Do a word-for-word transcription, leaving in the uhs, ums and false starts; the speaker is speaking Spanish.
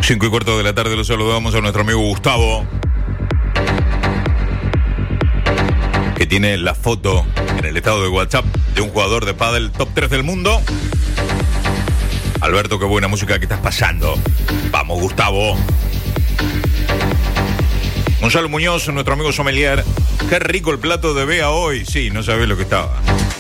Cinco y cuarto de la tarde lo saludamos a nuestro amigo Gustavo, que tiene la foto en el estado de WhatsApp de un jugador de pádel top tres del mundo. Alberto, qué buena música que estás pasando. Vamos, Gustavo. Gonzalo Muñoz, nuestro amigo sommelier. Qué rico el plato de Bea hoy. Sí, no sabés lo que estaba.